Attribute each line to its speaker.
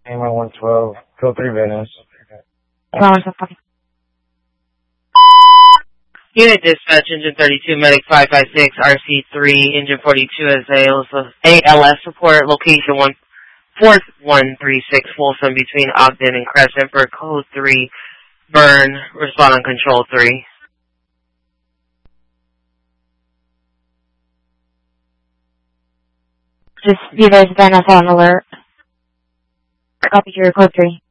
Speaker 1: AMI 112, code 3 Venice.
Speaker 2: Unit dispatch, engine 32, medic 556, RC3, engine 42 as ALS report, location 4136 Folsom between Ogden and Crescent for code 3, burn, respond on control 3.
Speaker 3: Just be advised, Venice on alert. Copy your code 3.